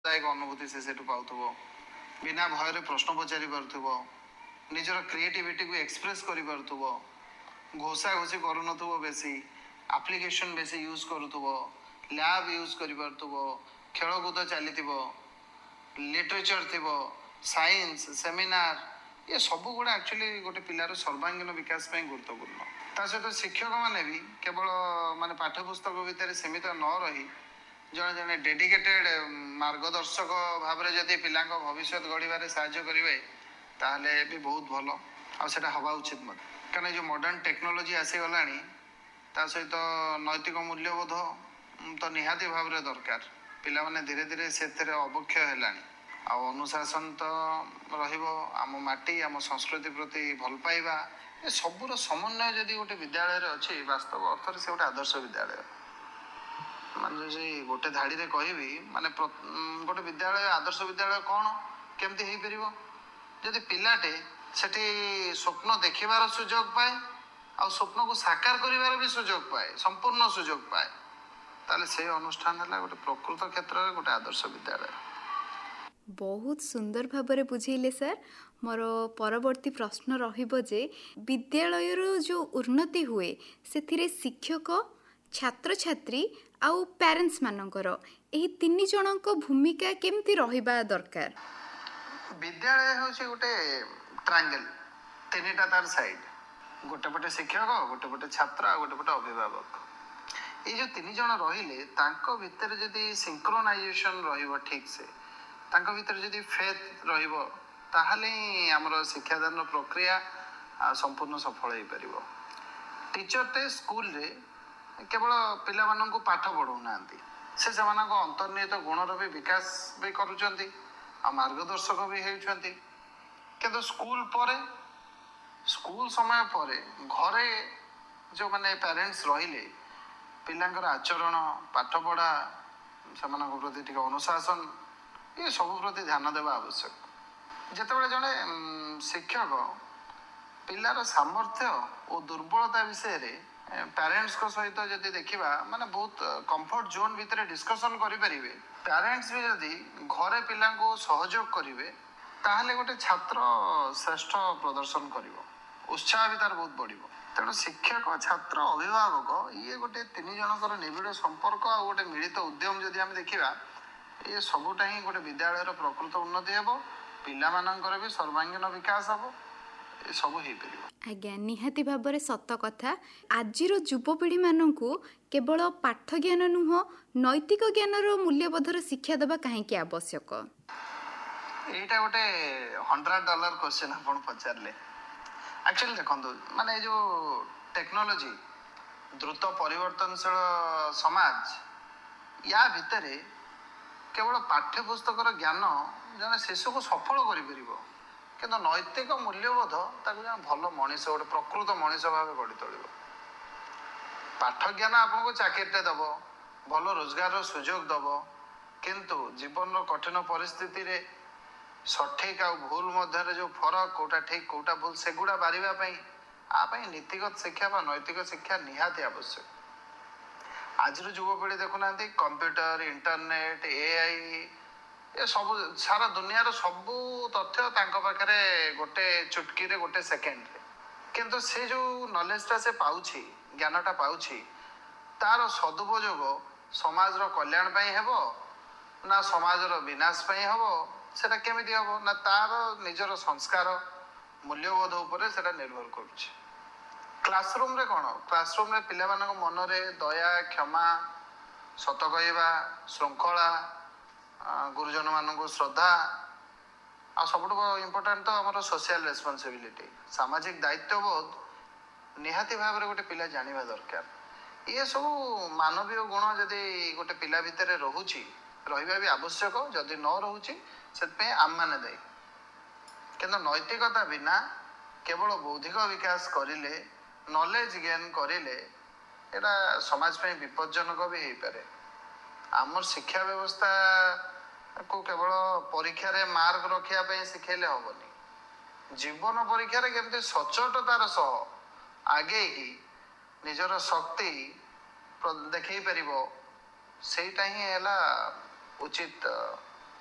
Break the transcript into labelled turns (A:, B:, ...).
A: दायक अनुभूति से सेठू पाउथबो बिना भय रे प्रश्न पचारि पारुथबो निजर क्रिएटिविटी को एक्सप्रेस करि पारुथबो घोषा घोषी करू नथबो बेसी एप्लिकेशन बेसी यूज करूथबो लैब यूज करि पारुथबो खेल कूद चलीथिबो लिटरेचर थिबो साइंस सेमिनार ये सब गुड़ा एक्चुअली गोटे पिलार सर्वांगीन विकास में गुरुत्वपूर्ण ता सहित शिक्षक मैंने भी केवल माने पाठ्यपुस्तक भितर सीमित न रही जड़े जड़े डेडिकेटेड मार्गदर्शक भाव में जदि पिला भविष्य गढ़वे साहाय्य करेंगे ताहले भी बहुत भल आटा हवा उचित मत कारण जो मॉडर्न टेक्नोलॉजी आसीगला ता सहित नैतिक मूल्यबोध तो निहाती भाव में दरकार पिला माने धीरे धीरे से अवक्षय है अनुशासन तो रम माटी आम संस्कृति प्रति भल पाइबा ये सबूर समन्वय जदि गोटे विद्यालय अच्छी वास्तव अर्थ से गोटे आदर्श विद्यालय माने गोटे धाड़ी रे कहबी माने गोटे विद्यालय आदर्श विद्यालय कौन केमती हो पार जदि पिलाटे सेठी स्वप्न देखिबार सुजोग पाए आ स्वप्न को साकार करिवार भी सुजोग पाए संपूर्ण सुजोग पाए ताले से अनुष्ठान है गोटे प्रकृत क्षेत्र में गोटे आदर्श विद्यालय।
B: बहुत सुंदर भाव बुझेले सर मोर परवर्ती प्रश्न रहिबो जे विद्यालय जो उन्नति हुए से शिक्षक छात्र छात्री आउ पेरेंट्स मानकर एही तीन जनक भूमिका केमती रहिबा दरकार।
A: विद्यालय होचे गोटे ट्रायंगल तीनटा तार साइड गोटे पटे शिक्षक गोटे पटे छात्र गोटे पटे अभिभावक ये जो तीन जन रहिले तांको भितर जदि सिंक्रोनाइजेशन रहिबो ठीक से तांको भितर जदि फेथ रहिबो ताहले हमर शिक्षादान प्रक्रिया संपूर्ण सफल हो पारिबो। टीचर टे स्कूल रे केवल पिला मानन को पाठ पढ़ौ नांती से जमाना को अंतर्निहित गुणर भी विकास भी करूचंती आ मार्गदर्शक भी हेउचंती किंतु स्कूल समय पर घरे जो माने पेरेंट्स रहिले पिलांकर आचरण पाठपढ़ा से प्रति अनुशासन ये सब प्रति ध्यान देवा आवश्यक। जितेबाला जड़े शिक्षक पिलार सामर्थ्य और दुर्बलता विषय रे पेरेंट्स को सहित जदि देखिबा माने बहुत कंफर्ट जोन भितर डिस्कशन करि परिबे पेरेंट्स भी जदि घरे पिला को सहयोग करिवे ताहले गोटे छात्र श्रेष्ठ प्रदर्शन करिवो उत्साह भी तार बहुत बढ़िवो। तेणु शिक्षक छात्र अभिभावक ये गोटे तीन जनकर निबिड़ संपर्क आ गोटे मिलित उद्यम जदि आम देखा ये सबूटा ही गोटे विद्यालय प्रकृत उन्नति हेबो पिला मानकर भी सर्वांगीन विकास हेबो ये सब हो पार।
B: आज्ञा निहाती भाव में सत कथा आजिर युवपीढ़ी मानू केवल पाठ ज्ञान नुह नैतिक ज्ञान मूल्यबोधर शिक्षा देवा कहीं आवश्यक
A: एटा गोटे $100 क्वेश्चन आपण पचारले एक्चुअली देखो माने जो टेक्नोलॉजी द्रुत परिवर्तनशील समाज या भितरे केवल पाठ्यपुस्तकर ज्ञान जने शिशु को सफल करि परिबो किंतु नैतिक मूल्यबोध ताको जन भल मनीष गोटे प्रकृत मनीष भाव गढ़ी तोलिबो। पाठ ज्ञान आपको चाकरीटे दब भल रोजगार सुजोग दब किंतु जीवन कठिन परिस्थिति रे सठिक आ भूल मध्य जो फरक कोटा ठीक कोटा भूल सेगुड़ा बारिबा नीतिगत शिक्षा बा नैतिक शिक्षा निहाती आवश्यक। आज युवपीढ़ी देखुना कंप्यूटर इंटरनेट एआई ये सब सारा दुनिया सबू तथ्य पाखे गोटे चुटकी रे गोटे सेकेंड रे किंतु से जो नॉलेजटा से पाउछि ज्ञानटा पाउछि तार सदुपयोग समाज रो कल्याण पई हेबो ना समाज रो विनाश पई हेबो सेटा केमिति हेबो ना तार निजर संस्कार मूल्यबोध उपरे सेटा निर्भर करूछि। क्लासरूम रे कोन क्लासरूम रे पिला मानक मन रे दया क्षमा सत कहवा श्रृंखला गुरुजन मानक श्रद्धा आ सब इम्पोर्टाट तो आम सोशल रेस्पॉन्सिबिलिटी सामाजिक दायित्वबोध निहाती भाव में गोटे पिला जानिबा दरकार। ये सब मानवीय गुण जदि गोटे पिला भितर रहुछि रहिबा भी आवश्यक जदि न रहुछि सेतपे आम माने दायी किंतु नैतिकता बिना केवल बौद्धिक विकास करिले नॉलेज गेन करिले एटा समाज पे विपज्जनक भी हो पारे। आमर शिक्षा व्यवस्था को केवल परीक्षा रे मार्क रखिया पे सिखेले होबनी जीवन परीक्षा रे केमते सचोटतार सह आगे की निजर शक्ति देखै परिबो सेटा ही हैला उचित